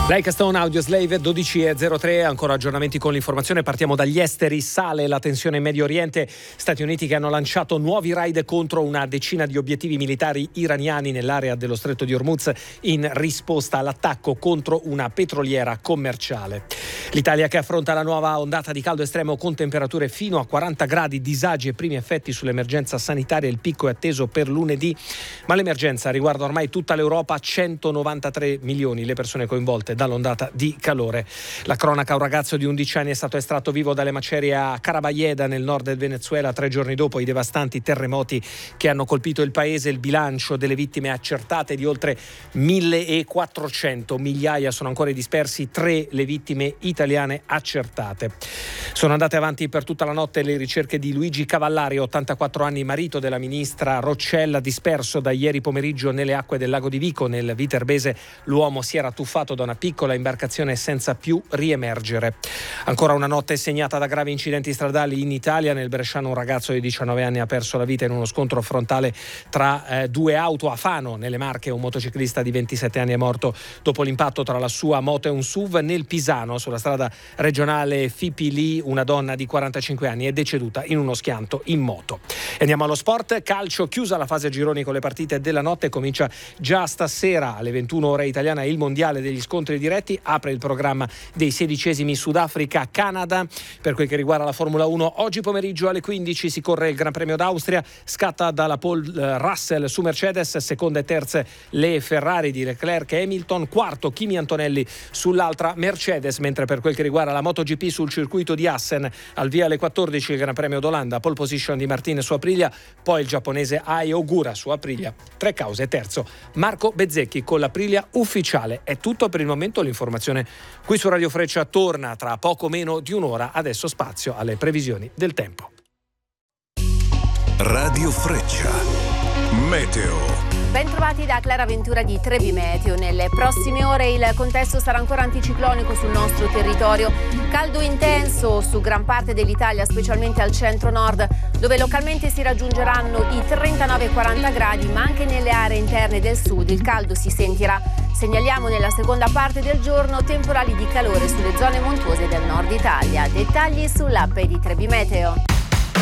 Like a Stone, Audioslave 12:03, ancora aggiornamenti con l'informazione. Partiamo dagli esteri. Sale la tensione in Medio Oriente. Stati Uniti che hanno lanciato nuovi raid contro una decina di obiettivi militari iraniani nell'area dello Stretto di Hormuz in risposta all'attacco contro una petroliera commerciale. L'Italia che affronta la nuova ondata di caldo estremo con temperature fino a 40 gradi, disagi e primi effetti sull'emergenza sanitaria. Il picco è atteso per lunedì, ma l'emergenza riguarda ormai tutta l'Europa. 193 milioni le persone coinvolte dall'ondata di calore. La cronaca: un ragazzo di 11 anni è stato estratto vivo dalle macerie a Carabayeda nel nord del Venezuela 3 giorni dopo i devastanti terremoti che hanno colpito il paese. Il bilancio delle vittime accertate di oltre 1.400, migliaia sono ancora dispersi, 3 le vittime italiane accertate. Sono andate avanti per tutta la notte le ricerche di Luigi Cavallari, 84 anni, marito della ministra Roccella, disperso da ieri pomeriggio nelle acque del lago di Vico nel Viterbese. L'uomo si era tuffato da una piccola imbarcazione senza più riemergere. Ancora una notte segnata da gravi incidenti stradali in Italia. Nel bresciano un ragazzo di 19 anni ha perso la vita in uno scontro frontale tra 2 auto a Fano, nelle Marche. Un motociclista di 27 anni è morto dopo l'impatto tra la sua moto e un SUV. Nel Pisano, sulla strada regionale Fipili, una donna di 45 anni è deceduta in uno schianto in moto. E andiamo allo sport. Calcio, chiusa la fase a gironi con le partite della notte. Comincia già stasera alle 21 ore italiana il mondiale degli scontri diretti. Apre il programma dei 16esimi Sudafrica-Canada. Per quel che riguarda la Formula 1, oggi pomeriggio alle 15 si corre il Gran Premio d'Austria. Scatta dalla pole Russell su Mercedes, seconde e terze le Ferrari di Leclerc e Hamilton, quarto Kimi Antonelli sull'altra Mercedes. Mentre per quel che riguarda la MotoGP, sul circuito di Assen al via alle 14 il Gran Premio d'Olanda, pole position di Martinez su Aprilia, poi il giapponese Ai Ogura su Aprilia, 3 cause, terzo Marco Bezzecchi con l'Aprilia ufficiale. È tutto per il momento. L'informazione qui su Radio Freccia torna tra poco meno di un'ora. Adesso spazio alle previsioni del tempo. Radio Freccia Meteo. Bentrovati da Clara Ventura di Trebi Meteo. Nelle prossime ore il contesto sarà ancora anticiclonico sul nostro territorio. Caldo intenso su gran parte dell'Italia, specialmente al centro-nord, dove localmente si raggiungeranno i 39-40 gradi, ma anche nelle aree interne del sud il caldo si sentirà. Segnaliamo nella seconda parte del giorno temporali di calore sulle zone montuose del nord Italia. Dettagli sull'app di Trebi Meteo.